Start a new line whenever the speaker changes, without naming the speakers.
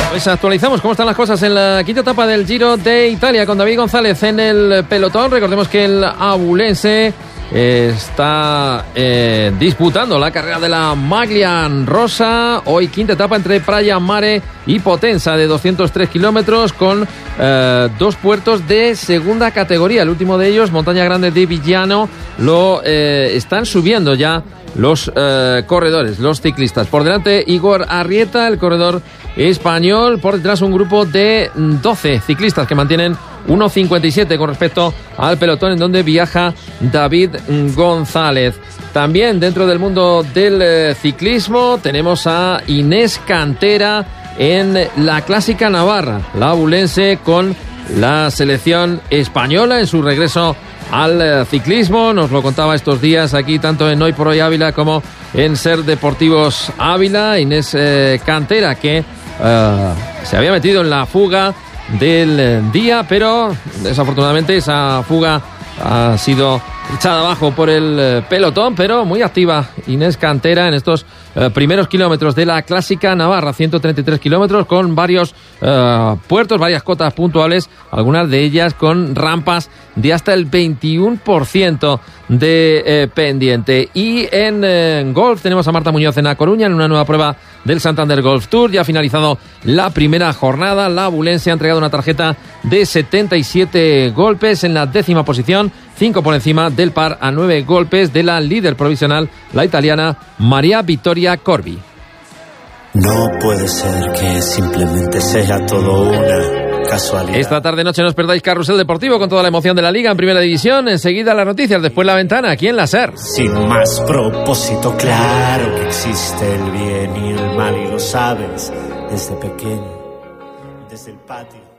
Pues actualizamos cómo están las cosas en la quinta etapa del Giro de Italia con David González en el pelotón. Recordemos que el abulense está disputando la carrera de la Maglia Rosa. Hoy quinta etapa entre Praia Mare y Potenza de 203 kilómetros con dos puertos de segunda categoría. El último de ellos, Montaña Grande di Viggiano, lo están subiendo ya los corredores, los ciclistas. Por delante Igor Arrieta, el corredor español. Por detrás un grupo de 12 ciclistas que mantienen 1.57 con respecto al pelotón en donde viaja David González. También dentro del mundo del ciclismo tenemos a Inés Cantera en la Clásica Navarra, la abulense con la selección española en su regreso al ciclismo. Nos lo contaba estos días aquí tanto en Hoy por Hoy Ávila como en Ser Deportivos Ávila. Inés Cantera, que se había metido en la fuga del día, pero desafortunadamente esa fuga ha sido echada abajo por el pelotón, pero muy activa Inés Cantera en estos primeros kilómetros de la Clásica Navarra, 133 kilómetros con varios puertos, varias cotas puntuales, algunas de ellas con rampas de hasta el 21% de pendiente. Y en golf tenemos a Marta Muñoz en A Coruña en una nueva prueba del Santander Golf Tour. Ya ha finalizado la primera jornada. La abulense ha entregado una tarjeta de 77 golpes en la 10ª posición, 5 por encima del par, a 9 golpes de la líder provisional, la italiana María Vittoria Corbi.
No puede ser que simplemente sea todo una casualidad.
Esta tarde-noche no os perdáis Carrusel Deportivo con toda la emoción de la Liga en Primera División. Enseguida las noticias, después la ventana, aquí en la SER.
Sin más propósito, claro que existe el bien y el mal, y lo sabes desde pequeño, desde el patio.